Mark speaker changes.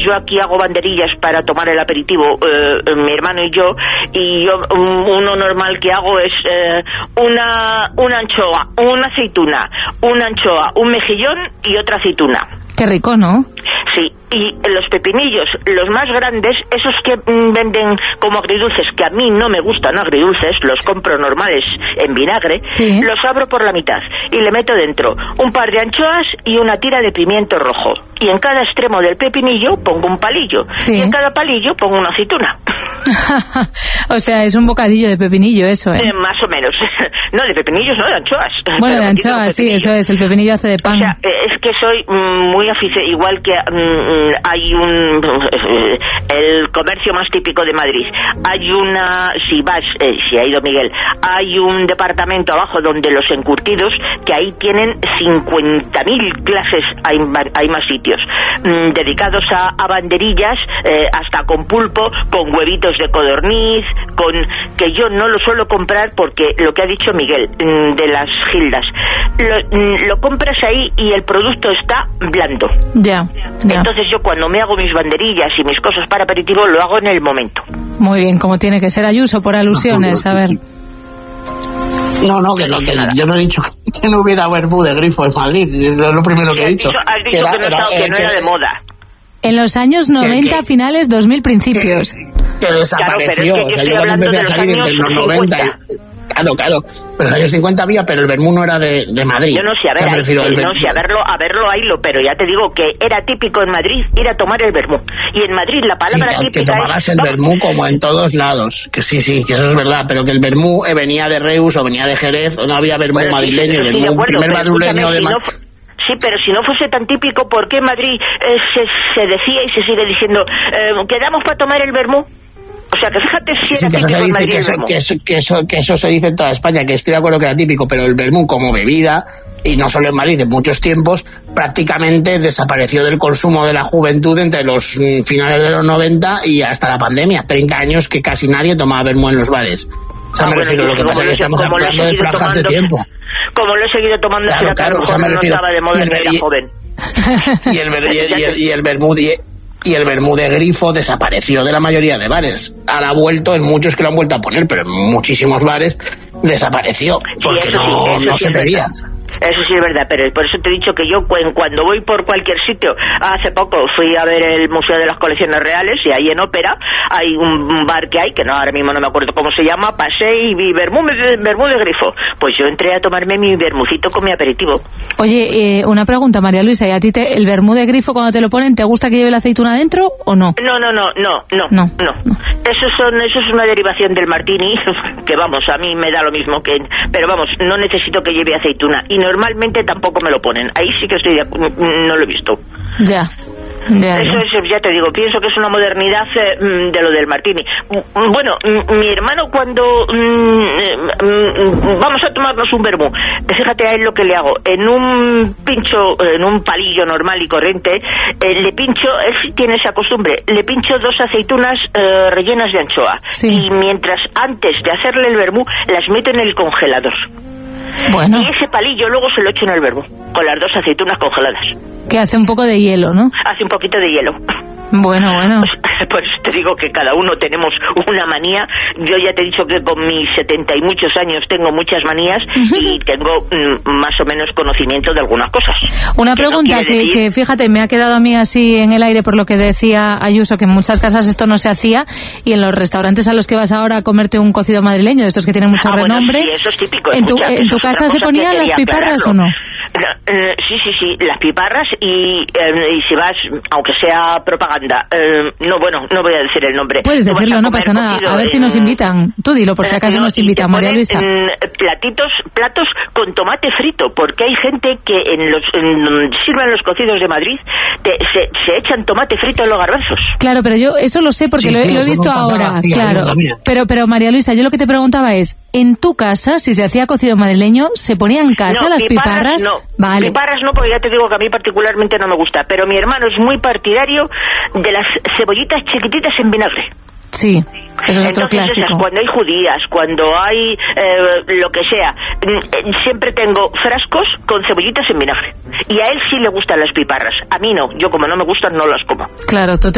Speaker 1: yo aquí hago banderillas para tomar el aperitivo, mi hermano y yo uno normal que hago es una anchoa, una aceituna, una anchoa, un mejillón y otra aceituna.
Speaker 2: Qué rico, ¿no?
Speaker 1: Sí, y los pepinillos, los más grandes, esos que venden como agridulces, que a mí no me gustan agridulces, los compro normales en vinagre,
Speaker 2: sí.
Speaker 1: Los abro por la mitad y le meto dentro un par de anchoas y una tira de pimiento rojo. Y en cada extremo del pepinillo pongo un palillo,
Speaker 2: sí.
Speaker 1: Y en cada palillo pongo una aceituna.
Speaker 2: O sea, es un bocadillo de pepinillo eso, ¿eh?
Speaker 1: Más o menos. No, de pepinillos, no, de anchoas.
Speaker 2: Bueno, de anchoas, sí, eso es, el pepinillo hace de pan.
Speaker 1: O sea, es que soy muy aficionado, igual que hay el comercio más típico de Madrid. Hay una, si ha ido Miguel, hay un departamento abajo donde los encurtidos, que ahí tienen 50.000 clases, hay más sitios, dedicados a banderillas, hasta con pulpo, con huevitos de codorniz, que yo no lo suelo comprar porque lo que ha dicho Miguel, de las gildas, lo compras ahí y el producto está blando.
Speaker 2: Ya.
Speaker 1: Entonces yo cuando me hago mis banderillas y mis cosas para aperitivo lo hago en el momento.
Speaker 2: Muy bien, como tiene que ser, Ayuso, por alusiones, a ver.
Speaker 3: No, que yo no he dicho que no hubiera vermú de grifo en Madrid, es lo primero que he dicho.
Speaker 1: Has dicho que no era de moda.
Speaker 2: En los años 90, finales, 2000, principios.
Speaker 3: Que desapareció,
Speaker 1: claro, pero es que yo
Speaker 3: cuando empecé a salir entre los 90... Claro, pero en los años 50 había, pero el vermú no era de Madrid.
Speaker 1: Yo no sé, a verlo, haylo, pero ya te digo que era típico en Madrid ir a tomar el vermú. Y en Madrid la palabra típica
Speaker 3: que tomaras el vermú como en todos lados, que sí, que eso es verdad, pero que el vermú venía de Reus o venía de Jerez, o no había vermú madrileño, el vermú primer madrileño de Madrid.
Speaker 1: Sí, pero si no fuese tan típico, ¿por qué en Madrid se decía y se sigue diciendo quedamos para tomar el vermú? O sea, que fíjate si era típico en Madrid
Speaker 3: que eso se dice en toda España, que estoy de acuerdo que era típico, pero el vermú como bebida, y no solo en Madrid, en muchos tiempos, prácticamente desapareció del consumo de la juventud entre los finales de los 90 y hasta la pandemia. 30 años que casi nadie tomaba vermú en los bares. O sea, me refiero, lo que pasa es que estamos hablando de franjas de tiempo.
Speaker 1: Como lo he seguido tomando, claro, cuando no estaba de moda, era joven.
Speaker 3: Y el vermú de grifo desapareció de la mayoría de bares. Ahora ha vuelto, en muchos que lo han vuelto a poner, pero en muchísimos bares desapareció, porque no se pedía.
Speaker 1: Eso sí es verdad, pero por eso te he dicho que yo cuando voy por cualquier sitio, hace poco fui a ver el Museo de las Colecciones Reales y ahí en Ópera hay un bar que hay, que ahora mismo no me acuerdo cómo se llama, pasé y vi vermú de grifo. Pues yo entré a tomarme mi vermucito con mi aperitivo.
Speaker 2: Oye, una pregunta, María Luisa, ¿y a ti el vermú de grifo cuando te lo ponen, te gusta que lleve la aceituna dentro o no?
Speaker 1: No. Eso es una derivación del martini, que vamos, a mí me da lo mismo pero vamos, no necesito que lleve aceituna. Y normalmente tampoco me lo ponen. Ahí sí que no lo he visto.
Speaker 2: Ya.
Speaker 1: Eso es, ya te digo, pienso que es una modernidad de lo del martini. Bueno, mi hermano cuando vamos a tomarnos un vermú, fíjate a él lo que le hago. En un palillo normal y corriente, le pincho, él tiene esa costumbre, le pincho 2 aceitunas rellenas de anchoa. Sí. Y mientras, antes de hacerle el vermú, las meto en el congelador.
Speaker 2: Bueno.
Speaker 1: Y ese palillo luego se lo echo en el vermú, con las 2 aceitunas congeladas.
Speaker 2: Que hace un poco de hielo, ¿no?
Speaker 1: Hace un poquito de hielo.
Speaker 2: Bueno.
Speaker 1: Por eso te digo que cada uno tenemos una manía. Yo ya te he dicho que con mis 70 y muchos años tengo muchas manías y tengo más o menos conocimiento de algunas cosas.
Speaker 2: Una pregunta que fíjate, me ha quedado a mí así en el aire por lo que decía Ayuso, que en muchas casas esto no se hacía, y en los restaurantes a los que vas ahora a comerte un cocido madrileño, de estos que tienen mucho renombre.
Speaker 1: Bueno, sí, eso es típico.
Speaker 2: ¿En tu casa se ponían las piparras o no?
Speaker 1: Sí, las piparras y si vas, aunque sea propaganda, no voy a decir el nombre.
Speaker 2: Puedes decirlo, no pasa nada, a ver si nos invitan. Tú dilo, por si acaso nos invitan, María Luisa.
Speaker 1: Platos con tomate frito, porque hay gente que donde sirven los cocidos de Madrid se echan tomate frito en los garbanzos.
Speaker 2: Claro, pero yo eso lo sé porque lo he visto ahora, claro. Pero María Luisa, yo lo que te preguntaba es, ¿en tu casa, si se hacía cocido madrileño, se ponía en casa las piparras?
Speaker 1: No,
Speaker 2: vale.
Speaker 1: Piparras no, porque ya te digo que a mí particularmente no me gusta, pero mi hermano es muy partidario de las cebollitas chiquititas en vinagre.
Speaker 2: Sí, eso es otro clásico.
Speaker 1: Esas, cuando hay judías, cuando hay lo que sea, siempre tengo frascos con cebollitas en vinagre. Y a él sí le gustan las piparras. A mí no, yo como no me gustan no las como.
Speaker 2: Claro,